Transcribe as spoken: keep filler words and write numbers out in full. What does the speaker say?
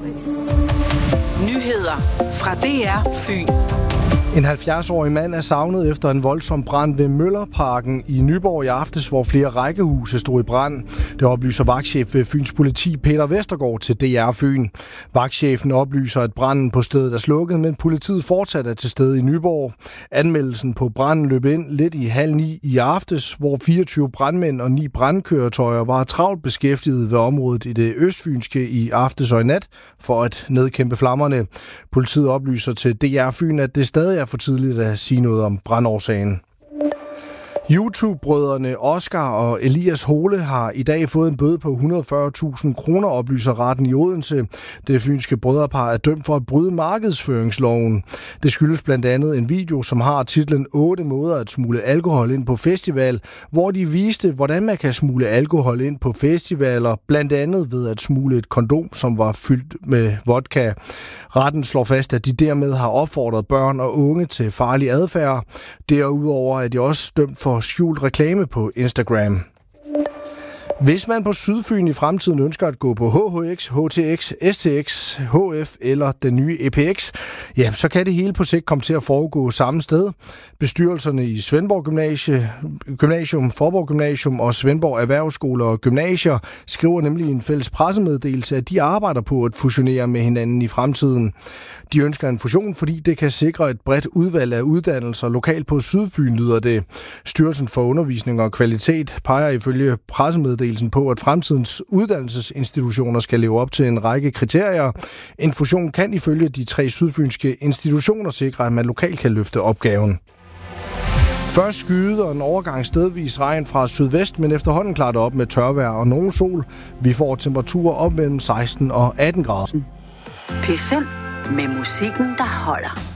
Nyheder fra D R Fyn. En halvfjerds-årig mand er savnet efter en voldsom brand ved Møllerparken i Nyborg i aftes, hvor flere rækkehuse stod i brand. Det oplyser vagtchef ved Fyns Politi Peter Vestergaard til D R Fyn. Vagtchefen oplyser, at branden på stedet er slukket, men politiet fortsat er til stede i Nyborg. Anmeldelsen på branden løb ind lidt i halv ni i aftes, hvor fireogtyve brandmænd og ni brandkøretøjer var travlt beskæftiget ved området i det østfynske i aftes og i nat for at nedkæmpe flammerne. Politiet oplyser til D R Fyn, at det stadig er for tidligt at sige noget om brandårsagen. YouTube-brødrene Oscar og Elias Hole har i dag fået en bøde på et hundrede og fyrre tusind kroner, oplyser retten i Odense. Det fynske brødrepar er dømt for at bryde markedsføringsloven. Det skyldes blandt andet en video, som har titlen otte måder at smule alkohol ind på festival, hvor de viste, hvordan man kan smule alkohol ind på festivaler, blandt andet ved at smule et kondom, som var fyldt med vodka. Retten slår fast, at de dermed har opfordret børn og unge til farlig adfærd. Derudover er de også dømt for skjult reklame på Instagram. Hvis man på Sydfyn i fremtiden ønsker at gå på H H X, H T X, S T X, H F eller den nye E P X, ja, så kan det hele på sigt komme til at foregå samme sted. Bestyrelserne i Svendborg Gymnasie, Gymnasium, Forborg Gymnasium og Svendborg Erhvervsskole og Gymnasier skriver nemlig i en fælles pressemeddelelse, at de arbejder på at fusionere med hinanden i fremtiden. De ønsker en fusion, fordi det kan sikre et bredt udvalg af uddannelser lokalt på Sydfyn, lyder det. Styrelsen for Undervisning og Kvalitet peger ifølge pressemeddelelsen på, at fremtidens uddannelsesinstitutioner skal leve op til en række kriterier. En fusion kan ifølge de tre sydfynske institutioner sikre, at man lokalt kan løfte opgaven. Først skyde og en overgang stedvis regn fra sydvest, men efterhånden klarer det op med tørvejr og nogen sol. Vi får temperaturer op mellem seksten og atten grader. P fem med musikken, der holder.